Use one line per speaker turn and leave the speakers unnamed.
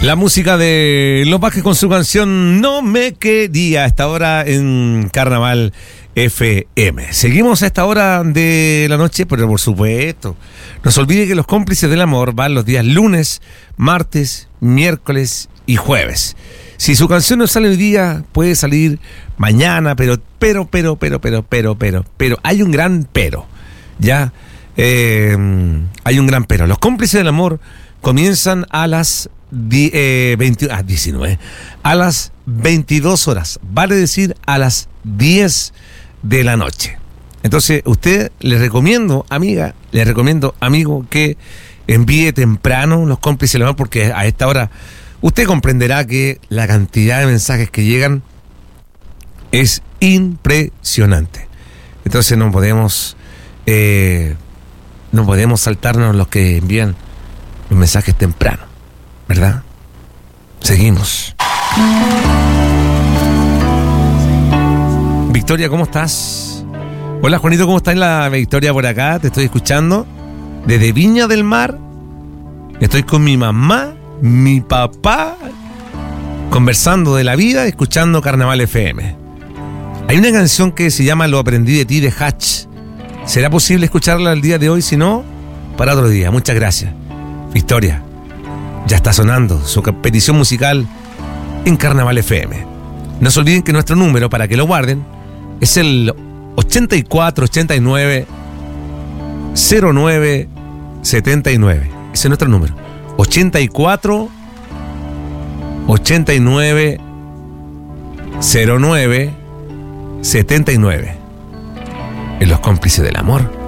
La música de Los Vázquez con su canción No me quería, a esta hora en Carnaval FM. Seguimos a esta hora de la noche, pero por supuesto, no se olvide que los cómplices del amor van los días lunes, martes, miércoles y jueves. Si su canción no sale hoy día, puede salir mañana, pero hay un gran pero, ¿ya? Hay un gran pero. Los cómplices del amor comienzan a las 19, a las 22 horas, vale decir a las 10 de la noche. Entonces, usted, le recomiendo, amiga, le recomiendo, amigo, que envíe temprano los cómplices del amor, porque a esta hora usted comprenderá que la cantidad de mensajes que llegan es impresionante. Entonces no podemos saltarnos los que envían los mensajes temprano, ¿verdad? Seguimos. Victoria, ¿cómo estás? Hola, Juanito, ¿cómo estás? La Victoria por acá, te estoy escuchando desde Viña del Mar. Estoy con mi mamá, mi papá, conversando de la vida, escuchando Carnaval FM. Hay una canción que se llama Lo aprendí de ti, de Hatch. ¿Será posible escucharla el día de hoy? Si no, para otro día. Muchas gracias. Victoria, ya está sonando su petición musical en Carnaval FM. No se olviden que nuestro número, para que lo guarden, es el 8489 09 79. Ese es nuestro número. 84 89 09 79. En Los Cómplices del Amor.